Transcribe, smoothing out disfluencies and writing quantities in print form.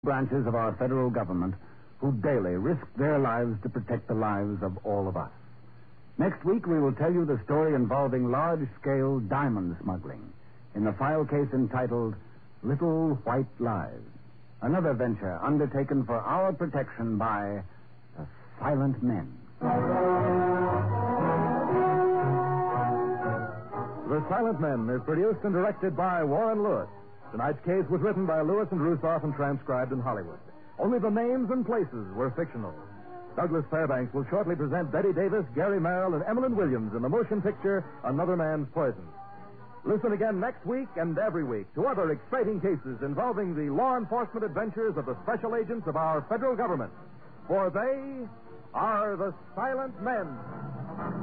branches of our federal government who daily risk their lives to protect the lives of all of us. Next week, we will tell you the story involving large-scale diamond smuggling in the file case entitled Little White Lies, another venture undertaken for our protection by the Silent Men. The Silent Men is produced and directed by Warren Lewis. Tonight's case was written by Lewis and Rusoff and transcribed in Hollywood. Only the names and places were fictional. Douglas Fairbanks will shortly present Betty Davis, Gary Merrill, and Emmeline Williams in the motion picture Another Man's Poison. Listen again next week and every week to other exciting cases involving the law enforcement adventures of the special agents of our federal government. For they are the Silent Men.